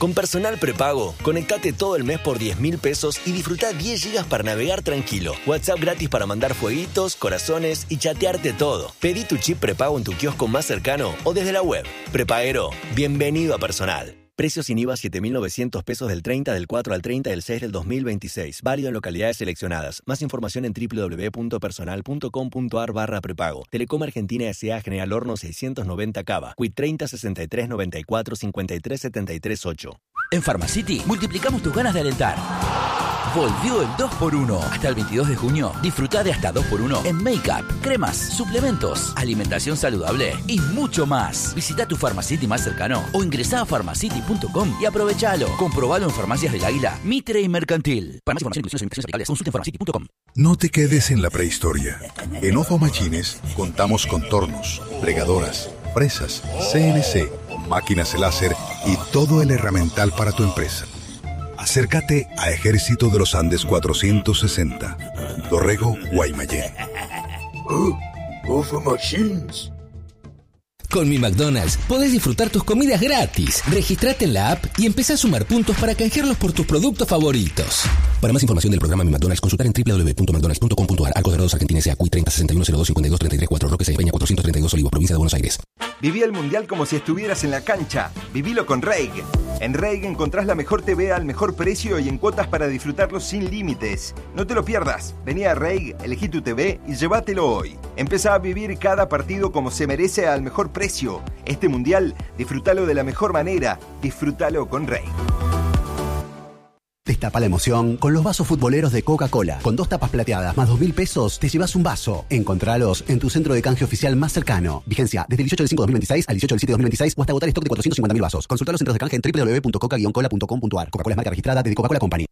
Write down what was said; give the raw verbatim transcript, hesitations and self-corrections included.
Con Personal Prepago, conectate todo el mes por diez mil pesos y disfruta diez gigas para navegar tranquilo. WhatsApp gratis para mandar fueguitos, corazones y chatearte todo. Pedí tu chip prepago en tu kiosco más cercano o desde la web. Prepaguero, bienvenido a Personal. Precios sin I V A siete mil novecientos pesos del treinta del cuatro al treinta del seis del dos mil veintiséis. Válido en localidades seleccionadas. Más información en doble u doble u doble u punto personal punto com punto a r barra prepago. Telecom Argentina S A General Horno seiscientos noventa Cava. Quit treinta sesenta y tres noventa y cuatro cincuenta y tres setenta y tres ocho. En Pharmacity multiplicamos tus ganas de alentar. Volvió el dos por uno. Hasta el veintidós de junio, disfruta de hasta dos por uno en make-up, cremas, suplementos, alimentación saludable y mucho más. Visita tu Pharmacity más cercano o ingresá a pharmacity punto com y aprovechalo. Comprobalo en Farmacias del Águila, Mitre y Mercantil. Para más información, inclusiones e invitaciones aplicables, consulte en pharmacity punto com. No te quedes en la prehistoria. En Ojo Machines contamos con tornos, plegadoras, presas, C N C, máquinas láser y todo el herramental para tu empresa. Acércate a Ejército de los Andes cuatrocientos sesenta, Dorrego, Guaymallén. Oh, Ojo Machines. Con Mi McDonald's podés disfrutar tus comidas gratis. Registrate en la app y empezá a sumar puntos para canjearlos por tus productos favoritos. Para más información del programa Mi McDonald's, consultar en doble u doble u doble u punto mcdonalds punto com punto a r. Arcos Dorados Argentina S A. Q I treinta sesenta y uno cero dos cincuenta y dos treinta y tres cuatro. Roque Sáenz Peña cuatrocientos treinta y dos Olivos, provincia de Buenos Aires. Viví el Mundial como si estuvieras en la cancha. Vivilo con Reig. En Reig encontrás la mejor T V al mejor precio y en cuotas para disfrutarlo sin límites. No te lo pierdas. Vení a Reig, elegí tu T V y llévatelo hoy. Empezá a vivir cada partido como se merece al mejor precio. Este Mundial, disfrútalo de la mejor manera. Disfrútalo con Reig. Destapa la emoción con los vasos futboleros de Coca-Cola. Con dos tapas plateadas más dos mil pesos, te llevas un vaso. Encontralos en tu centro de canje oficial más cercano. Vigencia desde el dieciocho del cinco de dos mil veintiséis al dieciocho del siete de dos mil veintiséis o hasta agotar stock de cuatrocientos cincuenta mil vasos. Consulta los centros de canje en doble u doble u doble u punto coca guion cola punto com punto a r. Coca-Cola es marca registrada de Coca-Cola Company.